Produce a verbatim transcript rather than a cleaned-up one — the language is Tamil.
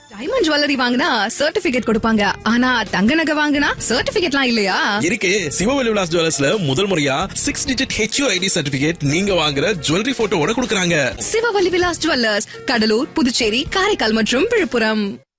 டைமண்ட் ஜுவல்லரி வாங்கினா சர்டிபிகேட் கொடுப்பாங்க, ஆனா தங்க நகை வாங்கினா சர்டிபிகேட்லாம் இல்லையா? இருக்கு. சிவவெளி விலாஸ் ஜுவல்லர்ஸ்ல முதல் முறையா சிக்ஸ் டிஜிட் ஹெச்யூஐடி சர்டிபிகேட் நீங்க வாங்குற ஜுவல்லரி போட்டோவோட கொடுக்கறாங்க. சிவவெளி விலாஸ் ஜுவல்லர்ஸ், கடலூர், புதுச்சேரி, காரைக்கால் மற்றும் விழுப்புரம்.